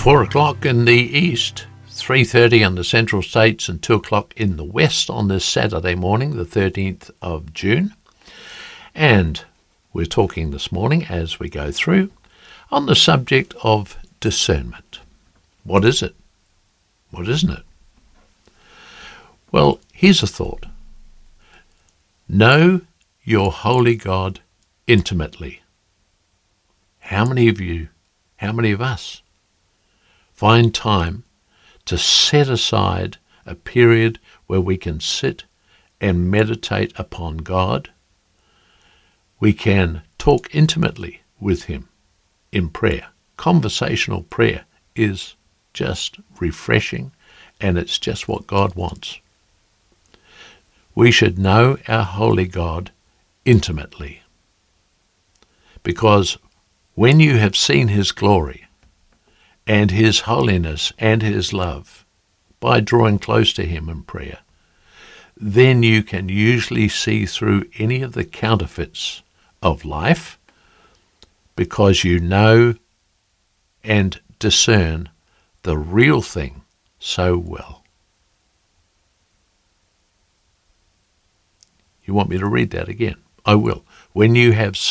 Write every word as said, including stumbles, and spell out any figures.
Four o'clock in the east, three thirty in the central states, and two o'clock in the west on this Saturday morning, the thirteenth of June. And we're talking this morning, as we go through, on the subject of discernment. What is it? What isn't it? Well, here's a thought. Know your holy God intimately. How many of you, how many of us find time to set aside a period where we can sit and meditate upon God? We can talk intimately with him in prayer. Conversational prayer is just refreshing, and it's just what God wants. We should know our holy God intimately, because when you have seen his glory and his holiness and his love by drawing close to him in prayer, then you can usually see through any of the counterfeits of life, because you know and discern the real thing so well. You want me to read that again? I will. When you have